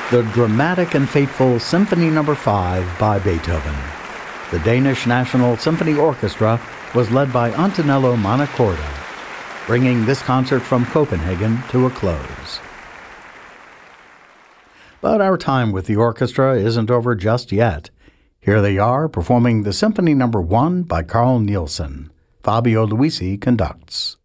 the dramatic and fateful Symphony No. 5 by Beethoven. The Danish National Symphony Orchestra was led by Antonello Montecorda, bringing this concert from Copenhagen to a close. But our time with the orchestra isn't over just yet. Here they are performing the Symphony No. 1 by Carl Nielsen. Fabio Luisi conducts.